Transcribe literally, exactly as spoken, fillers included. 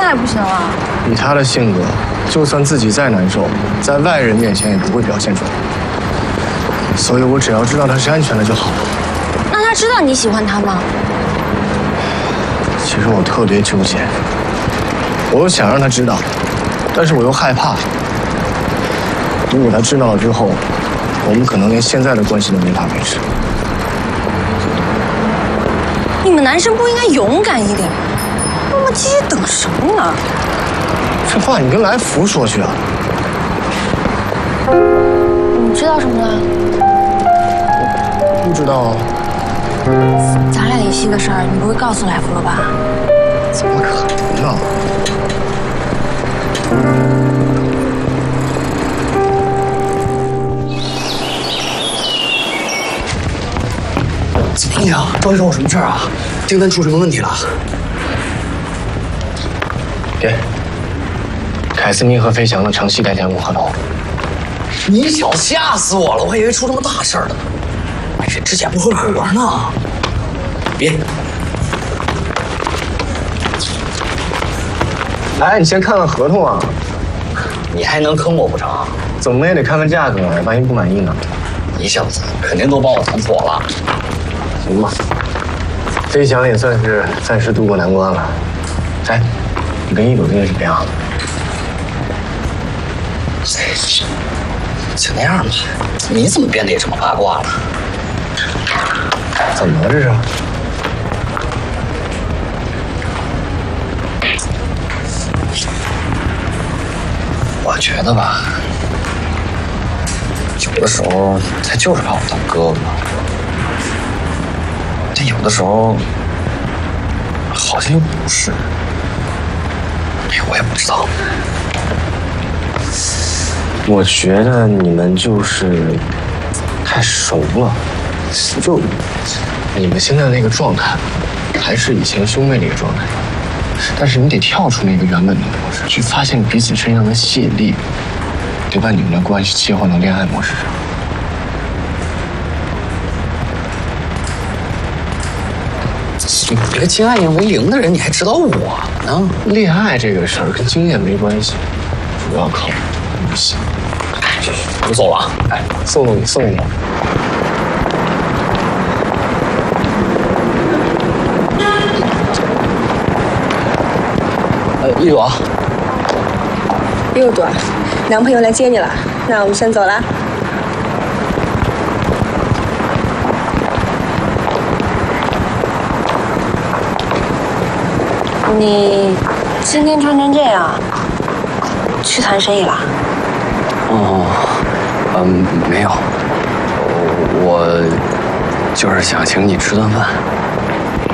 在不行了。 以他的性格，就算自己再难受，在外人面前也不会表现出来。所以我只要知道他是安全的就好了。 那他知道你喜欢他吗？ 其实我特别纠结，我又想让他知道，但是我又害怕，如果他知道了之后，我们可能连现在的关系都没法维持。 你们男生不应该勇敢一点？磨磨唧唧等什么呢？ 这话你跟来福说去啊？ 你知道什么了？ 不知道啊。 咱俩演戏的事儿，你不会告诉来福了吧？ 怎么可能呢？ 怎么样？找你找我什么事儿啊？订单出什么问题了？ 别，凯斯明和飞翔的长期代加盟合同。 你小子吓死我了！我还以为出什么大事儿了。哎，这之前不合伙呢？别。 来，你先看看合同啊。 你还能坑我不成？ 怎么也得看看价格呀，万一不满意呢？ 你小子肯定都帮我谈妥了。 行吧，飞翔也算是暂时渡过难关了。哎，你跟一朵这个怎么样？ 就那样吧。你怎么变得也这么八卦了？ 怎么了这是？ 我觉得吧，有的时候他就是把我当哥哥，但有的时候好像又不是。哎，我也不知道。 我觉得你们就是太熟了，就你们现在那个状态，还是以前兄妹那个状态，但是你得跳出那个原本的模式，去发现彼此身上的吸引力，得把你们的关系切换到恋爱模式上。 你这个经验为零的人，你还指导我呢？ 恋爱这个事儿跟经验没关系，主要靠悟性。 我走了啊！哎， 送送你，送你。 呃，一朵。 六朵，男朋友来接你了，那我们先走了。 你今天穿成这样，去谈生意了？ 哦，嗯，没有，我就是想请你吃顿饭。